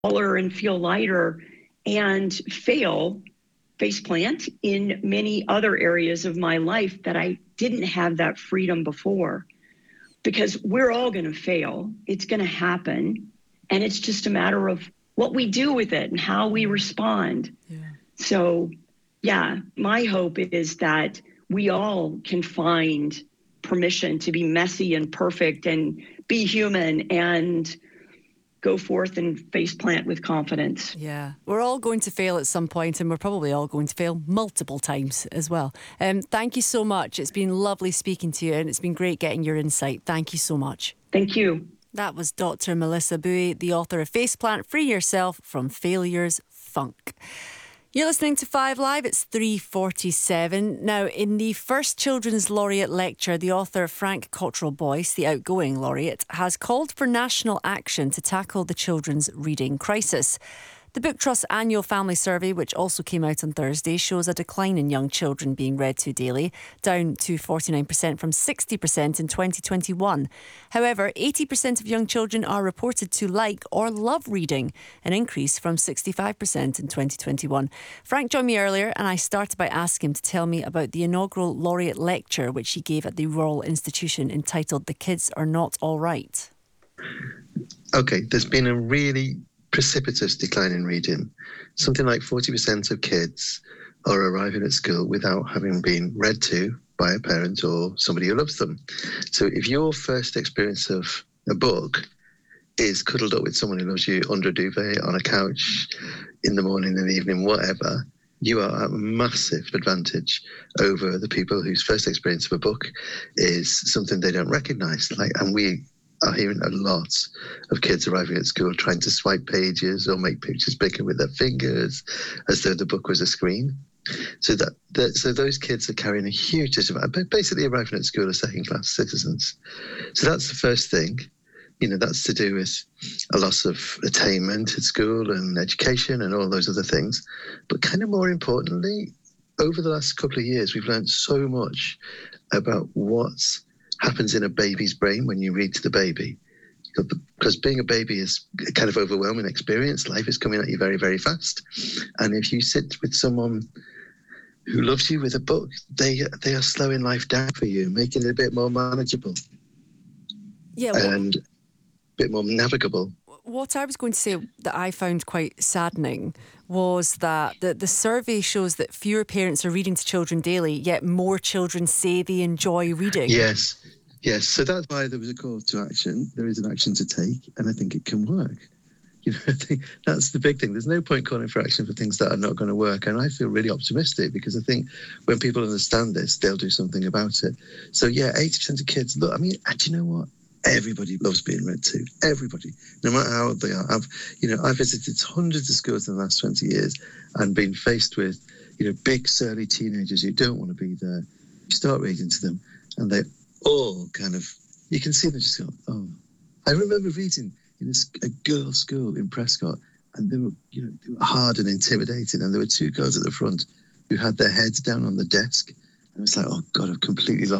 taller and feel lighter and faceplant in many other areas of my life that I didn't have that freedom before. Because we're all going to fail. It's going to happen. And it's just a matter of what we do with it and how we respond. Yeah. So, yeah, my hope is that we all can find permission to be messy and perfect and be human and go forth and faceplant with confidence. Yeah, we're all going to fail at some point, and we're probably all going to fail multiple times as well. Thank you so much. It's been lovely speaking to you, and it's been great getting your insight. Thank you so much. Thank you. That was Dr. Melissa Bowie, the author of Faceplant, Free Yourself from Failure's Funk. You're listening to 5 Live, it's 3:47. Now, in the first Children's Laureate lecture, the author Frank Cottrell-Boyce, the outgoing laureate, has called for national action to tackle the children's reading crisis. The Book Trust's annual family survey, which also came out on Thursday, shows a decline in young children being read to daily, down to 49% from 60% in 2021. However, 80% of young children are reported to like or love reading, an increase from 65% in 2021. Frank joined me earlier, and I started by asking him to tell me about the inaugural laureate lecture which he gave at the Royal Institution, entitled "The Kids Are Not All Right." Okay, there's been a really precipitous decline in reading. Something like 40% of kids are arriving at school without having been read to by a parent or somebody who loves them. So if your first experience of a book is cuddled up with someone who loves you under a duvet, on a couch, in the morning, in the evening, whatever, you are at a massive advantage over the people whose first experience of a book is something they don't recognise. And we are hearing a lot of kids arriving at school trying to swipe pages or make pictures bigger with their fingers, as though the book was a screen. So so those kids are carrying a huge disadvantage, basically arriving at school as second-class citizens. So that's the first thing. That's to do with a loss of attainment at school and education and all those other things. But kind of more importantly, over the last couple of years, we've learned so much about what happens in a baby's brain when you read to the baby. Because being a baby is a kind of overwhelming experience. Life is coming at you very, very fast. And if you sit with someone who loves you with a book, they are slowing life down for you, making it a bit more manageable. Yeah, and a bit more navigable. What I was going to say that I found quite saddening was that the survey shows that fewer parents are reading to children daily, yet more children say they enjoy reading. Yes. So that's why there was a call to action. There is an action to take, and I think it can work. I think that's the big thing. There's no point calling for action for things that are not going to work. And I feel really optimistic because I think when people understand this, they'll do something about it. So, 80% of kids, look, do you know what? Everybody loves being read to. Everybody, no matter how old they are. I've visited hundreds of schools in the last 20 years and been faced with, big surly teenagers who don't want to be there. You start reading to them, and they all kind of, you can see them just go, oh. I remember reading in a girls' school in Prescott, and they were hard and intimidating, and there were two girls at the front who had their heads down on the desk, and it's like, oh God, I've completely lost